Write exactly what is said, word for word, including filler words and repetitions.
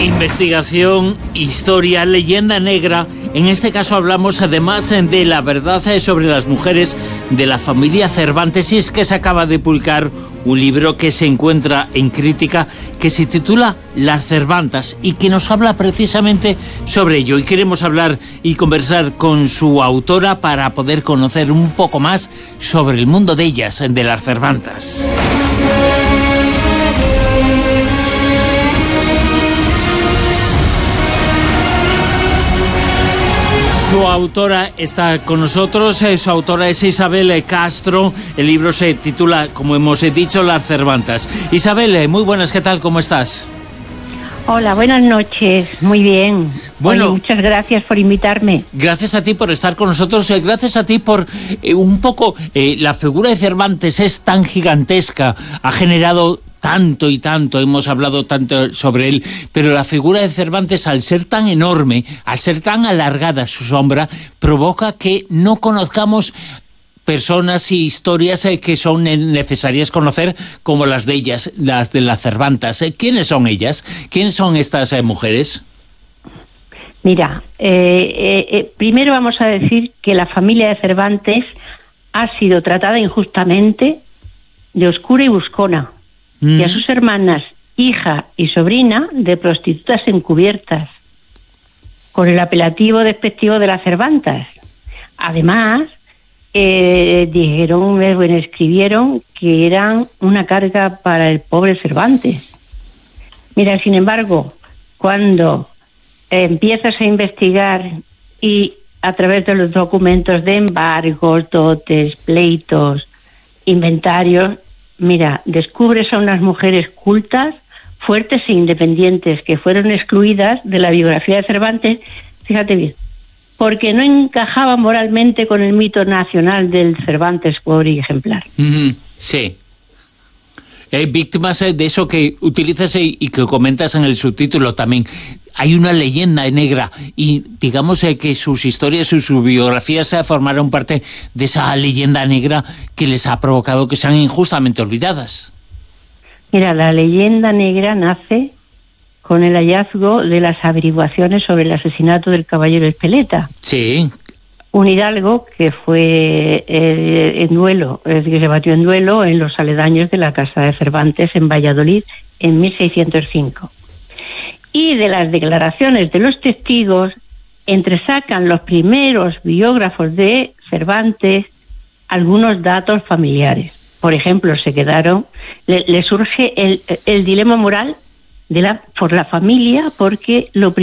Investigación, historia, leyenda negra. En este caso hablamos además de la verdad sobre las mujeres de la familia Cervantes, y es que se acaba de publicar un libro que se encuentra en crítica, que se titula Las Cervantas y que nos habla precisamente sobre ello. Y queremos hablar y conversar con su autora para poder conocer un poco más sobre el mundo de ellas, de las Cervantas. Su autora está con nosotros, su autora es Isabel Castro. El libro se titula, como hemos dicho, Las Cervantas. Isabel, muy buenas, ¿qué tal? ¿Cómo estás? Hola, buenas noches, muy bien. Bueno, Oye, muchas gracias por invitarme. Gracias a ti por estar con nosotros, eh, gracias a ti por eh, un poco, eh, la figura de Cervantes es tan gigantesca, ha generado tanto y tanto, hemos hablado tanto sobre él, pero la figura de Cervantes, al ser tan enorme, al ser tan alargada su sombra, provoca que no conozcamos personas y historias eh, que son necesarias conocer, como las de ellas, las de las Cervantas. Eh, ¿Quiénes son ellas? ¿Quiénes son estas eh, mujeres? Mira, eh, eh, eh, primero vamos a decir que la familia de Cervantes ha sido tratada injustamente, de oscura y buscona, mm. y a sus hermanas, hija y sobrina, de prostitutas encubiertas, con el apelativo despectivo de las Cervantas. Además, eh, dijeron, bueno, escribieron que eran una carga para el pobre Cervantes. Mira, sin embargo, cuando empiezas a investigar y a través de los documentos de embargos, dotes, pleitos, inventarios, mira, descubres a unas mujeres cultas, fuertes e independientes que fueron excluidas de la biografía de Cervantes, fíjate bien, porque no encajaba moralmente con el mito nacional del Cervantes pobre y ejemplar. Mm-hmm. Sí. Hay víctimas de eso que utilizas y que comentas en el subtítulo también. Hay una leyenda negra y digamos que sus historias y sus biografías se formaron parte de esa leyenda negra que les ha provocado que sean injustamente olvidadas. Mira, la leyenda negra nace con el hallazgo de las averiguaciones sobre el asesinato del caballero Espeleta. Sí. Un hidalgo que fue eh, en duelo, es decir, que se batió en duelo en los aledaños de la casa de Cervantes en Valladolid en mil seiscientos cinco. Y de las declaraciones de los testigos entresacan los primeros biógrafos de Cervantes algunos datos familiares. Por ejemplo, se quedaron, le, le surge el, el dilema moral de la por la familia, porque lo